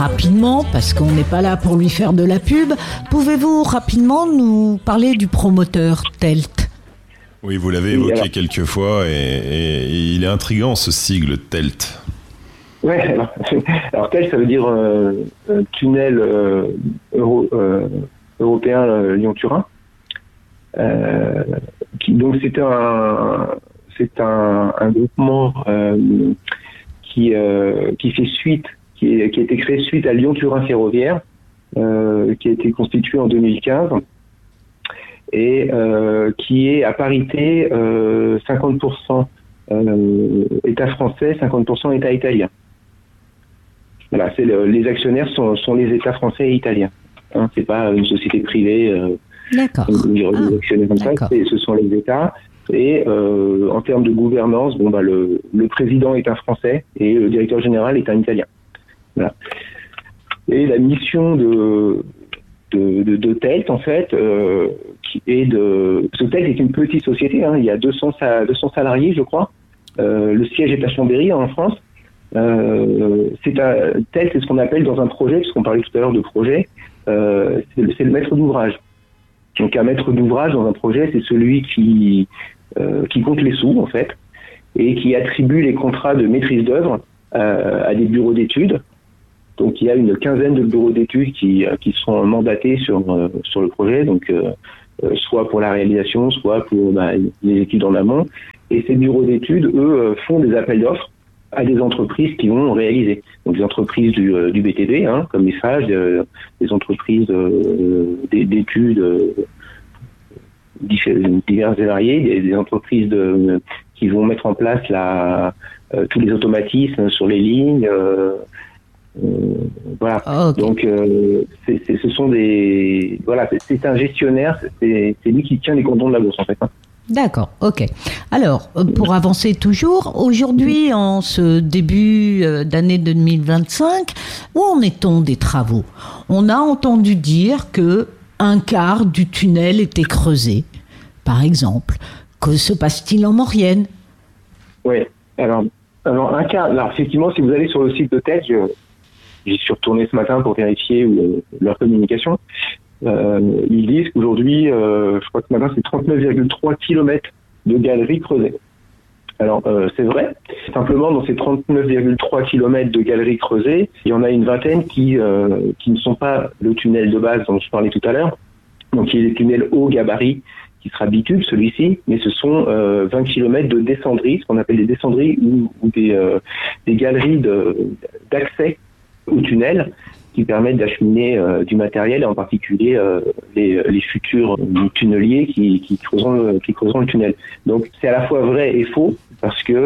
rapidement, parce qu'on n'est pas là pour lui faire de la pub, pouvez-vous rapidement nous parler du promoteur TELT ? Oui, vous l'avez évoqué quelques fois et il est intriguant ce sigle TELT. Ouais, alors TELT, ça veut dire tunnel européen Lyon-Turin. Donc c'est un groupement qui fait suite, qui a été créé suite à Lyon-Turin ferroviaire, qui a été constitué en 2015 et qui est à parité 50% État français, 50% État italien. Voilà, les actionnaires sont les États français et italiens. Hein, c'est pas une société privée. D'accord. Les actionnaires comme ça, ce sont les États. Et en termes de gouvernance, le président est un Français et le directeur général est un Italien. Voilà. Et la mission de TELT, en fait, ce TELT est une petite société. Hein, il y a 200 salariés, je crois. Le siège est à Chambéry, en France. TELT, c'est ce qu'on appelle dans un projet, puisqu'on parlait tout à l'heure de projet, c'est le maître d'ouvrage. Donc un maître d'ouvrage dans un projet, c'est celui qui compte les sous, en fait, et qui attribue les contrats de maîtrise d'œuvre à des bureaux d'études. Donc il y a une quinzaine de bureaux d'études qui sont mandatés sur le projet, donc soit pour la réalisation, soit pour les études en amont. Et ces bureaux d'études, eux, font des appels d'offres à des entreprises qui vont réaliser. Donc des entreprises du BTP, hein, comme les SAGE, des entreprises d'études diverses et variées, des entreprises qui vont mettre en place tous les automatismes sur les lignes. Voilà. Oh, okay. Donc ce sont c'est un gestionnaire, c'est lui qui tient les cordons de la bourse, en fait. Hein. D'accord, ok. Alors, pour avancer toujours, aujourd'hui, en ce début d'année 2025, où en est-on des travaux ? On a entendu dire que un quart du tunnel était creusé, par exemple. Que se passe-t-il en Maurienne ? Oui, alors un quart. Alors effectivement, si vous allez sur le site de TELT, j'y suis retourné ce matin pour vérifier leur communication. Ils disent qu'aujourd'hui, je crois que ce matin, c'est 39,3 km de galeries creusées. Alors, c'est vrai. Simplement, dans ces 39,3 km de galeries creusées, il y en a une vingtaine qui ne sont pas le tunnel de base dont je parlais tout à l'heure. Donc, il y a des tunnels haut gabarit qui sera bitube, celui-ci, mais ce sont 20 km de descendries, ce qu'on appelle des descendries ou des galeries d'accès au tunnel, qui permettent d'acheminer du matériel, et en particulier les futurs tunneliers qui creuseront le tunnel. Donc c'est à la fois vrai et faux, parce que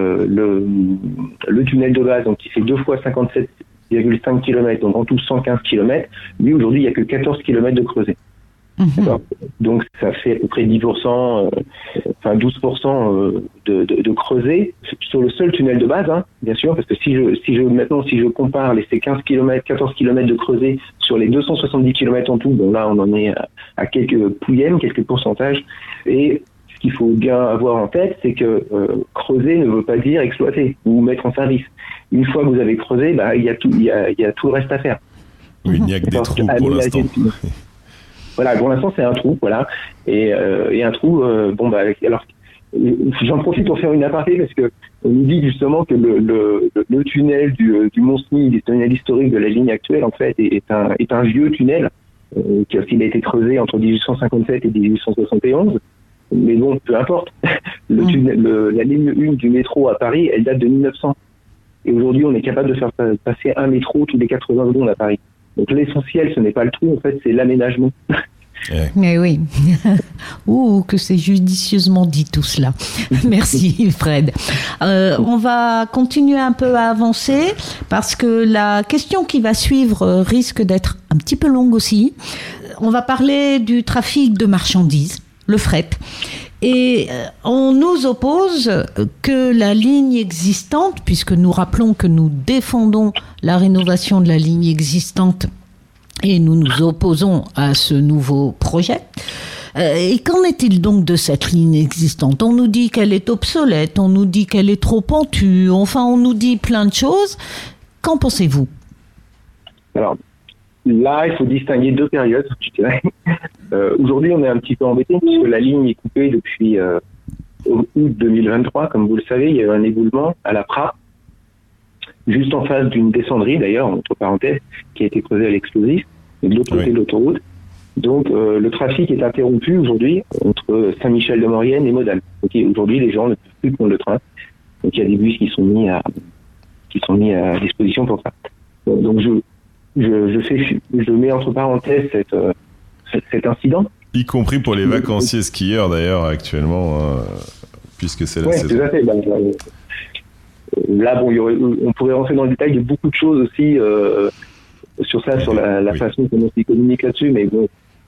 le tunnel de base, donc qui fait 2 fois 57,5 km, donc en tout 115 km, lui aujourd'hui il n'y a que 14 km de creusé. Mmh. Donc ça fait à peu près 10%, 12% de creuset sur le seul tunnel de base, hein, bien sûr, parce que si je compare ces 15 km, 14 km de creuset sur les 270 km en tout, bon là on en est à quelques pouillèmes, quelques pourcentages. Et ce qu'il faut bien avoir en tête, c'est que creuser ne veut pas dire exploiter ou mettre en service. Une fois que vous avez creusé, il y a tout le reste à faire. Oui, il n'y a que des trous pour l'instant. Voilà, pour l'instant c'est un trou, voilà, et un trou. Alors j'en profite pour faire une aparté parce que on nous dit justement que le tunnel du Mont-Cenis, le tunnel historique de la ligne actuelle, en fait, est un vieux tunnel qui a été creusé entre 1857 et 1871. Mais bon, peu importe. La ligne 1 du métro à Paris, elle date de 1900. Et aujourd'hui, on est capable de faire passer un métro tous les 80 secondes à Paris. Donc l'essentiel, ce n'est pas le trou, en fait, c'est l'aménagement. Mais oui. Ouh, que c'est judicieusement dit tout cela. Merci Fred. On va continuer un peu à avancer parce que la question qui va suivre risque d'être un petit peu longue aussi. On va parler du trafic de marchandises, le fret. Et on nous oppose que la ligne existante, puisque nous rappelons que nous défendons la rénovation de la ligne existante et nous nous opposons à ce nouveau projet. Et qu'en est-il donc de cette ligne existante ? On nous dit qu'elle est obsolète, on nous dit qu'elle est trop pentue, enfin on nous dit plein de choses. Qu'en pensez-vous ? Alors, là, il faut distinguer deux périodes, je dirais. Aujourd'hui, on est un petit peu embêté puisque la ligne est coupée depuis août 2023. Comme vous le savez, il y a eu un éboulement à la Prat, juste en face d'une descendrie, d'ailleurs, entre parenthèses, qui a été creusée à l'explosif, et de l'autre côté de l'autoroute. Donc, le trafic est interrompu aujourd'hui entre Saint-Michel-de-Maurienne et Modane. Donc, aujourd'hui, les gens ne peuvent plus prendre le train. Donc, il y a des bus qui sont mis à disposition pour ça. Donc, je mets entre parenthèses cet incident. Y compris pour les vacanciers skieurs, d'ailleurs, actuellement, puisque c'est la saison. Tout à fait. Là, on pourrait rentrer dans le détail de beaucoup de choses aussi sur ça, sur la façon dont on s'y communique là-dessus, mais bon,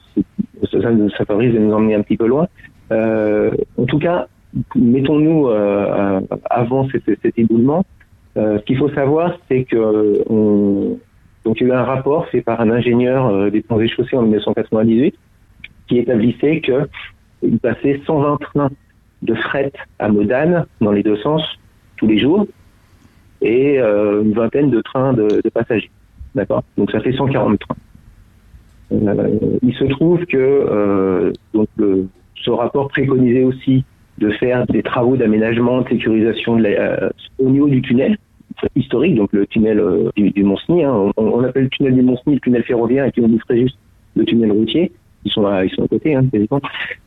ça risque de nous emmener un petit peu loin. En tout cas, mettons-nous avant cet éboulement. Ce qu'il faut savoir, c'est que donc il y a eu un rapport fait par un ingénieur des ponts et chaussées en 1998 qui établissait qu'il passait 120 trains de fret à Modane dans les deux sens tous les jours et une vingtaine de trains de passagers. D'accord ? Donc ça fait 140 trains. Il se trouve que ce rapport préconisait aussi de faire des travaux d'aménagement, de sécurisation au niveau du tunnel historique, donc le tunnel du Mont-Cenis. Hein. On appelle le tunnel du Mont-Cenis le tunnel ferroviaire et le tunnel du Fréjus le tunnel routier. Ils sont à côté, hein, quasiment.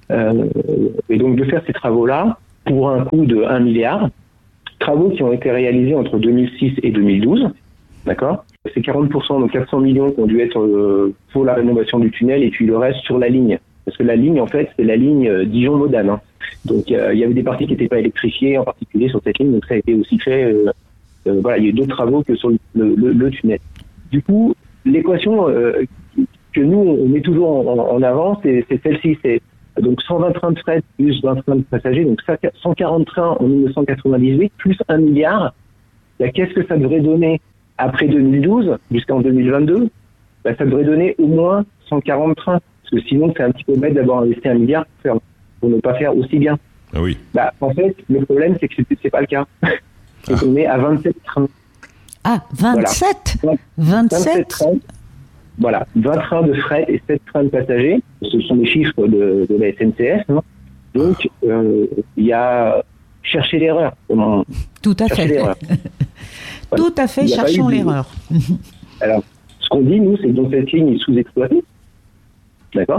Et donc de faire ces travaux-là pour un coût de 1 milliard. Travaux qui ont été réalisés entre 2006 et 2012. D'accord ? C'est 40%, donc 400 millions qui ont dû être pour la rénovation du tunnel et puis le reste sur la ligne. Parce que la ligne, en fait, c'est la ligne Dijon-Modane. Hein. Donc il y avait des parties qui n'étaient pas électrifiées, en particulier sur cette ligne, donc ça a été aussi fait. Voilà, il y a eu d'autres travaux que sur le tunnel. Du coup, l'équation que nous, on met toujours en avant, c'est celle-ci. C'est donc 120 trains de fret plus 20 trains de passagers, donc 140 trains en 1998, plus 1 milliard. Qu'est-ce que ça devrait donner après 2012 jusqu'en 2022 Ça devrait donner au moins 140 trains. Parce que sinon, c'est un petit peu bête d'avoir investi 1 milliard pour ne pas faire aussi bien. Ah oui. En fait, le problème, c'est que c'est pas le cas. Donc, on est à 27 trains. Ah, 27 voilà. 27 trains. Voilà, 20 trains de fret et 7 trains de passagers. Ce sont les chiffres de la SNCF. Hein. Donc, il y a chercher l'erreur. Tout à fait. Voilà. Tout à fait, cherchons l'erreur. Alors, ce qu'on dit, nous, c'est que donc cette ligne est sous-exploitée. D'accord ?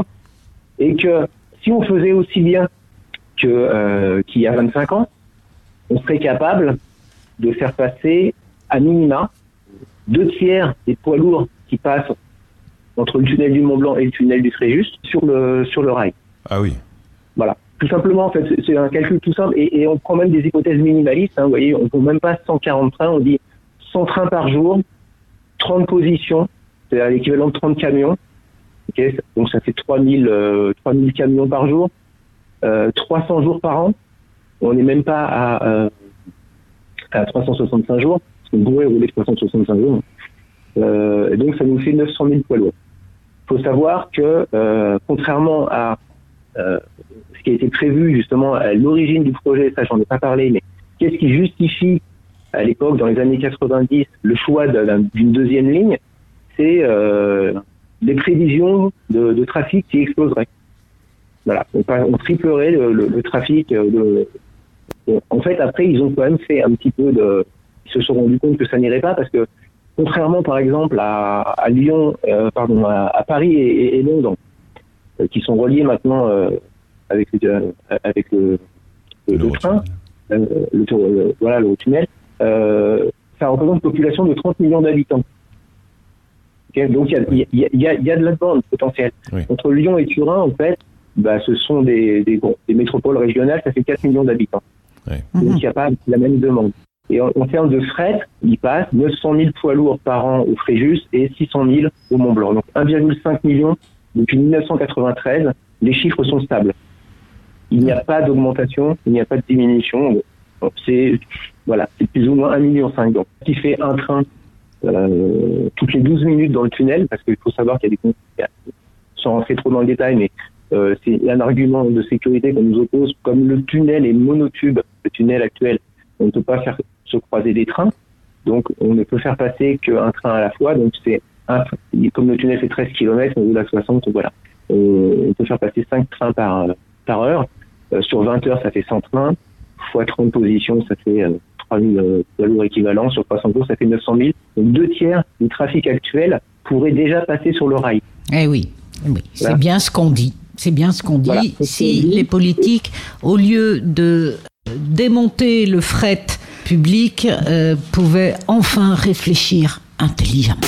Et que si on faisait aussi bien qu'il y a 25 ans, on serait capable de faire passer à minima 2/3 des poids lourds qui passent entre le tunnel du Mont-Blanc et le tunnel du Fréjus sur le rail. Ah oui. Voilà. Tout simplement, en fait, c'est un calcul tout simple et on prend même des hypothèses minimalistes. Hein, vous voyez, on ne prend même pas 140 trains, on dit 100 trains par jour, 30 positions, c'est à l'équivalent de 30 camions. Okay, donc ça fait 3000 camions par jour, 300 jours par an. On n'est même pas à 365 jours, parce qu'on pourrait rouler 365 jours. Donc ça nous fait 900 000 poids lourds. Il faut savoir que, contrairement à ce qui a été prévu justement à l'origine du projet, ça j'en ai pas parlé, mais qu'est-ce qui justifie à l'époque, dans les années 90, le choix d'une deuxième ligne, c'est les prévisions de trafic qui exploseraient. Voilà, on triplerait le trafic. En fait, après, ils ont quand même fait un petit peu ils se sont rendus compte que ça n'irait pas parce que, contrairement par exemple à Lyon, à Paris et Londres, qui sont reliés maintenant avec le train, le tunnel, ça représente une population de 30 millions d'habitants. Okay, donc il y a de la demande potentielle. Oui. Entre Lyon et Turin, en fait, ce sont des métropoles régionales, ça fait 4 millions d'habitants. Oui. Donc il n'y a pas la même demande. Et en termes de fret, il passe 900 000 poids lourds par an au Fréjus et 600 000 au Mont-Blanc. Donc 1,5 million depuis 1993, les chiffres sont stables. Il n'y a pas d'augmentation, il n'y a pas de diminution. Donc, c'est plus ou moins 1,5 million. Donc, qui fait un train toutes les 12 minutes dans le tunnel, parce qu'il faut savoir qu'il y a sans rentrer trop dans le détail, mais c'est un argument de sécurité qu'on nous oppose. Comme le tunnel est monotube, le tunnel actuel, on ne peut pas faire se croiser des trains, donc on ne peut faire passer qu'un train à la fois, donc c'est comme le tunnel fait 13 km, au bout de la 60, voilà. On peut faire passer 5 trains par heure. Sur 20 heures, ça fait 100 trains. Fois 30 positions, ça fait 3000 poids lourds équivalents. Sur 300 jours, ça fait 900 000. Donc 2 tiers du trafic actuel pourrait déjà passer sur le rail. Eh oui, Voilà. c'est bien ce qu'on dit. C'est bien ce qu'on dit. Voilà. Si les politiques, au lieu de démonter le fret public, pouvaient enfin réfléchir intelligemment.